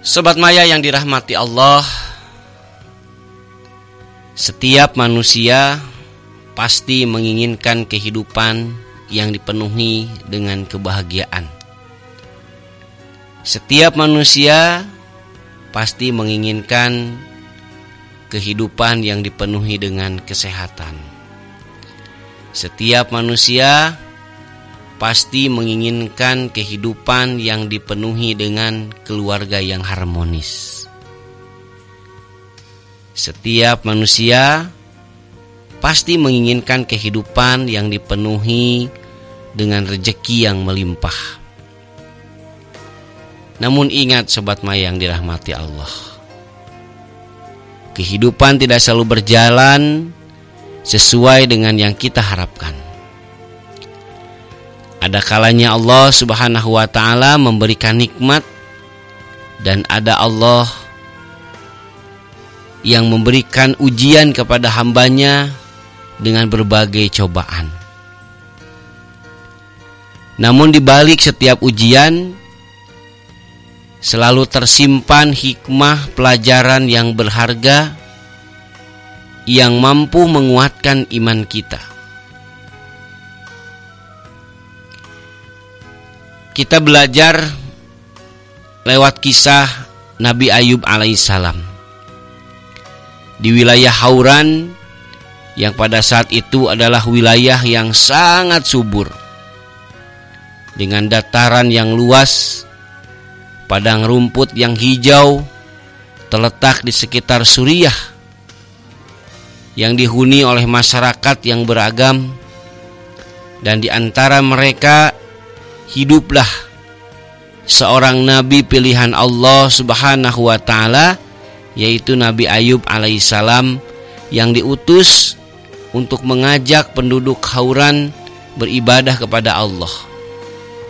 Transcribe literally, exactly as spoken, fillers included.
Sobat Maya yang dirahmati Allah, setiap manusia pasti menginginkan kehidupan yang dipenuhi dengan kebahagiaan. Setiap manusia pasti menginginkan kehidupan yang dipenuhi dengan kesehatan. Setiap manusia pasti menginginkan kehidupan yang dipenuhi dengan keluarga yang harmonis. Setiap manusia pasti menginginkan kehidupan yang dipenuhi dengan rezeki yang melimpah. Namun ingat Sobat Maya yang dirahmati Allah, kehidupan tidak selalu berjalan sesuai dengan yang kita harapkan. Ada kalanya Allah Subhanahu wa ta'ala memberikan nikmat, dan ada Allah yang memberikan ujian kepada hambanya dengan berbagai cobaan. Namun di balik setiap ujian selalu tersimpan hikmah pelajaran yang berharga yang mampu menguatkan iman kita. Kita belajar lewat kisah Nabi Ayub alaihissalam di wilayah Hauran, yang pada saat itu adalah wilayah yang sangat subur dengan dataran yang luas, padang rumput yang hijau terletak di sekitar Suriah yang dihuni oleh masyarakat yang beragam, dan di antara mereka hiduplah seorang nabi pilihan Allah Subhanahu wa ta'ala, yaitu Nabi Ayub alaihissalam, yang diutus untuk mengajak penduduk Hauran beribadah kepada Allah.